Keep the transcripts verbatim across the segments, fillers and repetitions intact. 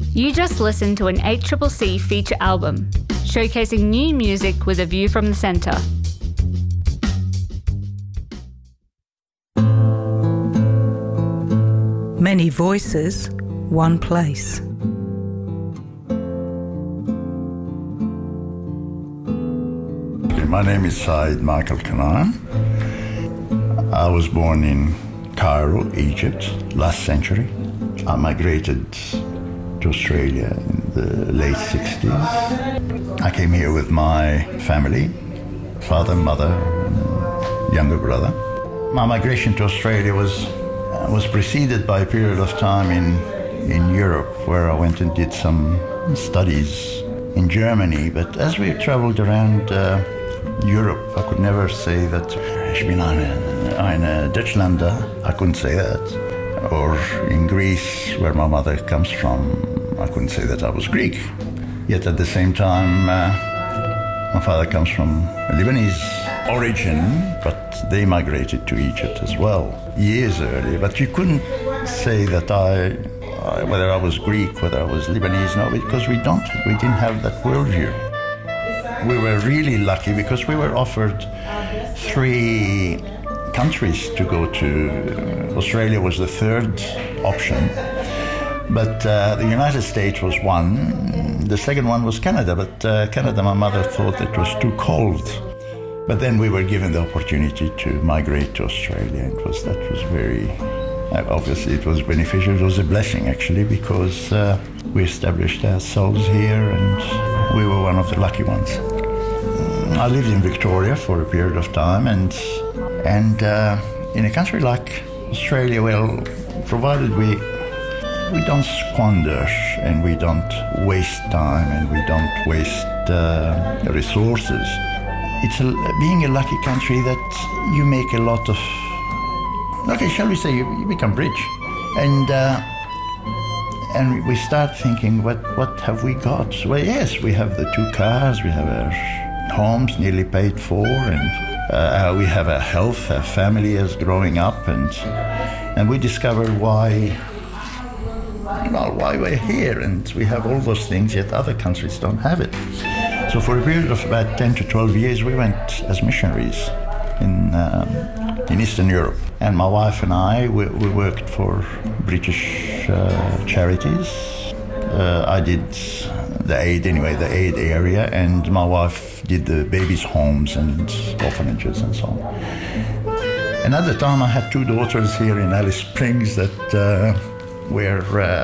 You just listened to an eight C C C feature album, showcasing new music with a view from the centre. Many voices, one place. My name is Said Michael Kanaan. I was born in Cairo, Egypt, last century. I migrated to Australia in the late sixties. I came here with my family, father, mother, and younger brother. My migration to Australia was was preceded by a period of time in, in Europe, where I went and did some studies in Germany. But as we traveled around uh, Europe, I could never say that ich bin eine, eine Deutschlander. I couldn't say that. Or in Greece, where my mother comes from, I couldn't say that I was Greek. Yet at the same time, uh, my father comes from a Lebanese origin, but they migrated to Egypt as well, years earlier. But you couldn't say that I, I whether I was Greek, whether I was Lebanese, no, because we don't, we didn't have that worldview. We were really lucky because we were offered three countries to go to. Australia was the third option, but uh, the United States was one. The second one was Canada, but uh, Canada, my mother thought it was too cold. But then we were given the opportunity to migrate to Australia. It was, that was very, obviously it was beneficial. It was a blessing actually, because uh, we established ourselves here and we were one of the lucky ones. I lived in Victoria for a period of time, and and uh, in a country like Australia, well, provided we we don't squander and we don't waste time and we don't waste uh, resources, it's a, being a lucky country that you make a lot of, okay, shall we say, you, you become rich, and uh, and we start thinking, what what have we got? Well, yes, we have the two cars, we have our homes nearly paid for, and uh, we have our health, our family is growing up, and and we discover why, well, why we're here, and we have all those things, yet other countries don't have it. So for a period of about ten to twelve years, we went as missionaries in um, in Eastern Europe, and my wife and I, we, we worked for British uh, charities. Uh, I did the aid, anyway, the aid area, and my wife did the babies' homes and orphanages and so on. And at the time, I had two daughters here in Alice Springs that uh, were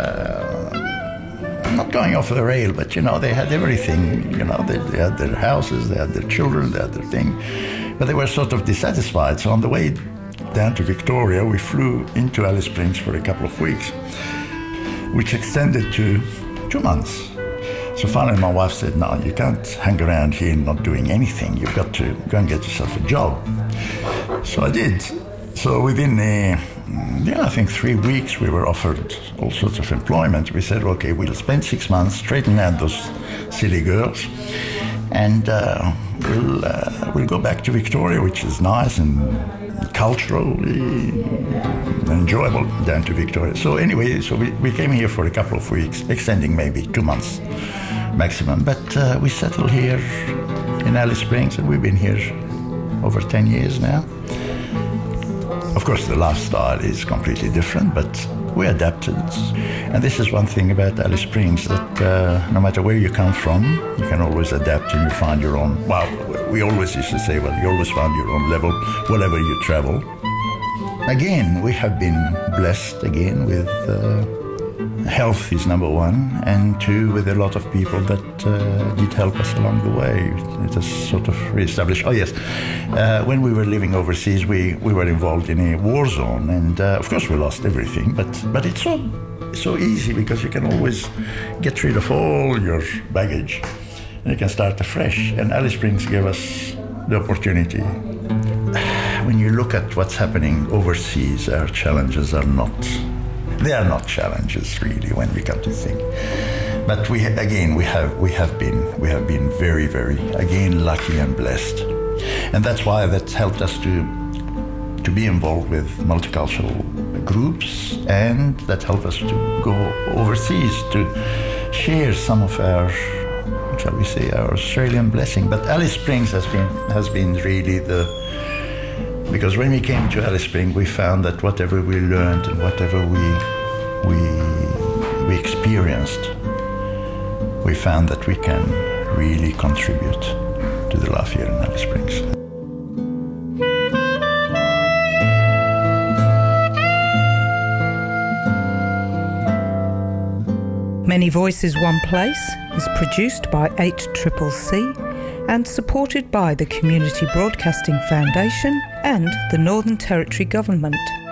uh, not going off the rail, but, you know, they had everything. You know, they, they had their houses, they had their children, they had their thing, but they were sort of dissatisfied. So on the way down to Victoria, we flew into Alice Springs for a couple of weeks, which extended to two months. So finally my wife said, no, you can't hang around here not doing anything. You've got to go and get yourself a job. So I did. So within, uh, yeah, I think three weeks, we were offered all sorts of employment. We said, okay, we'll spend six months straightening out those silly girls, and uh, we'll, uh, we'll go back to Victoria, which is nice and culturally enjoyable down to Victoria. So anyway, so we, we came here for a couple of weeks, extending maybe two months maximum. But uh, we settled here in Alice Springs, and we've been here over ten years now. Of course, the lifestyle is completely different, but we adapted. And this is one thing about Alice Springs, that uh, no matter where you come from, you can always adapt and you find your own, well, we always used to say, well, you always find your own level wherever you travel. Again, we have been blessed again with uh, health is number one, and two, with a lot of people that uh, did help us along the way. It has sort of reestablished. Oh yes, uh, when we were living overseas, we, we were involved in a war zone, and uh, of course we lost everything, but, but it's so, so easy, because you can always get rid of all your baggage and you can start afresh. And Alice Springs gave us the opportunity. When you look at what's happening overseas, our challenges are not, they are not challenges really when you come to think. But we, again, we have, we have been, we have been very, very, again, lucky and blessed. And that's why that's helped us to, to be involved with multicultural groups, and that helped us to go overseas to share some of our, shall we say, our Australian blessing. But Alice Springs has been has been really the, because when we came to Alice Springs, we found that whatever we learned and whatever we we we experienced, we found that we can really contribute to the life here in Alice Springs. Many Voices, One Place is produced by eight C C C and supported by the Community Broadcasting Foundation and the Northern Territory Government.